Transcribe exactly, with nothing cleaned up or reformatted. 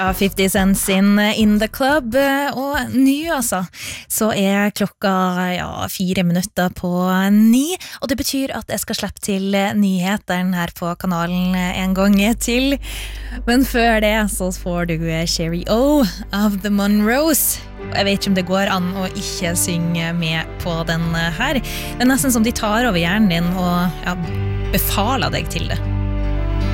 Ja, fifty Cent sin In The Club, og ny altså, så er klokka ja, fire minutter på ni, og det betyr at jeg skal slippe til nyhetene her på kanalen en gang til, men før det så får du Sherry O av The Monroes. Jeg vet ikke om det går an å ikke synge med på den her. Det er nesten som de tar over hjernen din og ja, befaler deg til det.